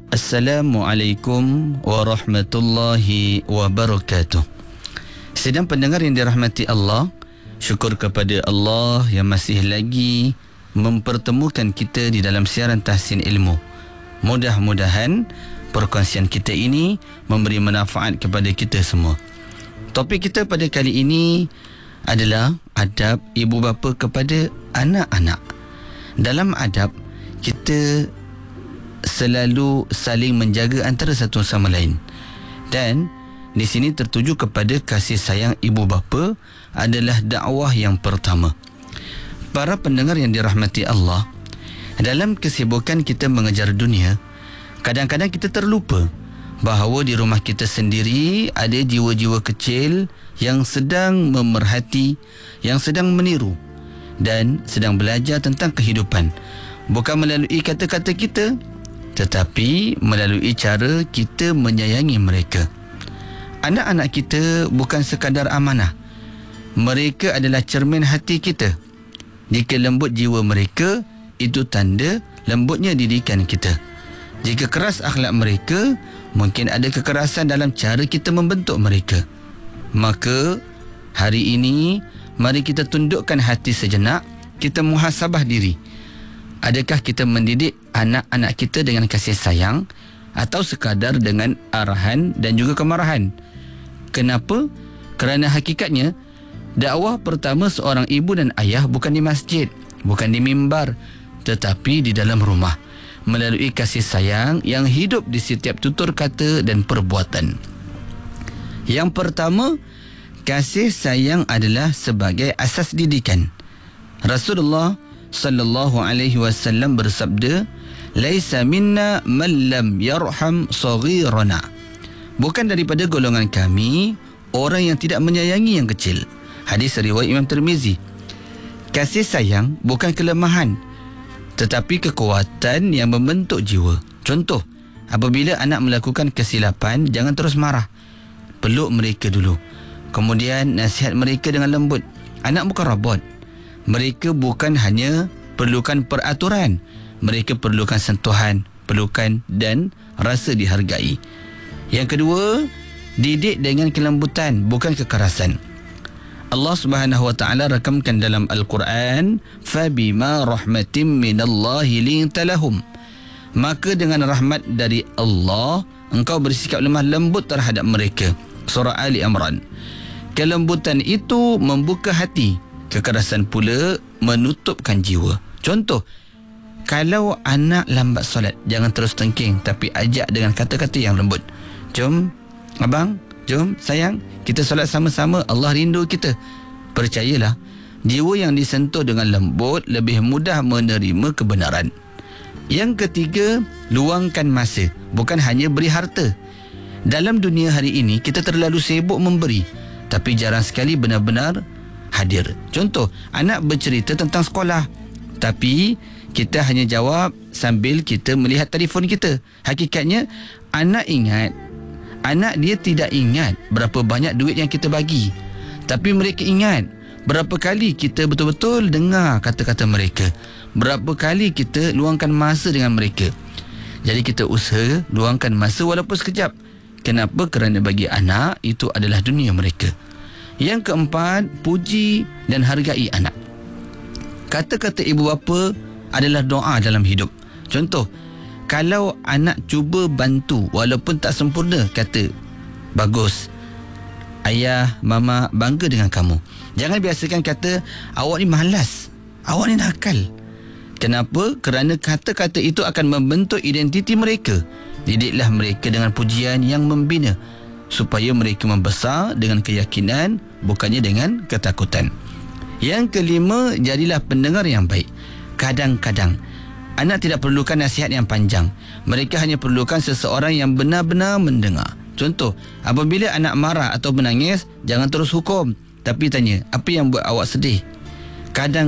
Assalamualaikum warahmatullahi wabarakatuh. Sedang pendengar yang dirahmati Allah, syukur kepada Allah yang masih lagi mempertemukan kita di dalam siaran Tahsin Ilmu. Mudah-mudahan perkongsian kita ini memberi manfaat kepada kita semua. Topik kita pada kali ini adalah adab ibu bapa kepada anak-anak. Dalam adab, kita selalu saling menjaga antara satu sama lain. Dan di sini tertuju kepada kasih sayang ibu bapa adalah dakwah yang pertama. Para pendengar yang dirahmati Allah, dalam kesibukan kita mengejar dunia, kadang-kadang kita terlupa bahawa di rumah kita sendiri ada jiwa-jiwa kecil yang sedang memerhati, yang sedang meniru dan sedang belajar tentang kehidupan. Bukan melalui kata-kata kita, tetapi melalui cara kita menyayangi mereka. Anak-anak kita bukan sekadar amanah. Mereka adalah cermin hati kita. Jika lembut jiwa mereka, itu tanda lembutnya didikan kita. Jika keras akhlak mereka, mungkin ada kekerasan dalam cara kita membentuk mereka. Maka, hari ini, mari kita tundukkan hati sejenak, kita muhasabah diri. Adakah kita mendidik anak-anak kita dengan kasih sayang atau sekadar dengan arahan dan juga kemarahan? Kenapa? Kerana hakikatnya, dakwah pertama seorang ibu dan ayah bukan di masjid, bukan di mimbar, tetapi di dalam rumah, melalui kasih sayang yang hidup di setiap tutur kata dan perbuatan. Yang pertama, kasih sayang adalah sebagai asas didikan. Rasulullah sallallahu alaihi wasallam bersabda, "Laisa minna man lam yarham saghirana." Bukan daripada golongan kami orang yang tidak menyayangi yang kecil. Hadis riwayat Imam Tirmizi. Kasih sayang bukan kelemahan, tetapi kekuatan yang membentuk jiwa. Contoh, apabila anak melakukan kesilapan, jangan terus marah. Peluk mereka dulu. Kemudian nasihat mereka dengan lembut. Anak bukan robot. Mereka bukan hanya perlukan peraturan. Mereka perlukan sentuhan, pelukan dan rasa dihargai. Yang kedua, didik dengan kelembutan, bukan kekerasan. Allah Subhanahu wa taala rakamkan dalam Al-Quran, "Fabima rahmatin minallahi linta lahum." Maka dengan rahmat dari Allah, engkau bersikap lemah lembut terhadap mereka. Surah Ali Imran. Kelembutan itu membuka hati, kekerasan pula menutupkan jiwa. Contoh, kalau anak lambat solat, jangan terus tengking, tapi ajak dengan kata-kata yang lembut. Jom abang, jom sayang, kita solat sama-sama, Allah rindu kita. Percayalah, jiwa yang disentuh dengan lembut lebih mudah menerima kebenaran. Yang ketiga, luangkan masa, bukan hanya beri harta. Dalam dunia hari ini, kita terlalu sibuk memberi, tapi jarang sekali benar-benar hadir. Contoh, anak bercerita tentang sekolah, tapi kita hanya jawab sambil kita melihat telefon kita. Hakikatnya, anak dia tidak ingat berapa banyak duit yang kita bagi, tapi mereka ingat berapa kali kita betul-betul dengar kata-kata mereka, berapa kali kita luangkan masa dengan mereka. Jadi kita usaha luangkan masa walaupun sekejap. Kenapa? Kerana bagi anak itu adalah dunia mereka. Yang keempat, puji dan hargai anak. Kata-kata ibu bapa adalah doa dalam hidup. Contoh, kalau anak cuba bantu walaupun tak sempurna, kata, "Bagus, ayah, mama bangga dengan kamu." Jangan biasakan kata, "Awak ni malas, awak ni nakal." Kenapa? Kerana kata-kata itu akan membentuk identiti mereka. Didiklah mereka dengan pujian yang membina, supaya mereka membesar dengan keyakinan, bukannya dengan ketakutan. Yang kelima, jadilah pendengar yang baik. Kadang-kadang anak tidak perlukan nasihat yang panjang. Mereka hanya perlukan seseorang yang benar-benar mendengar. Contoh, apabila anak marah atau menangis, jangan terus hukum, tapi tanya, apa yang buat awak sedih? Kadang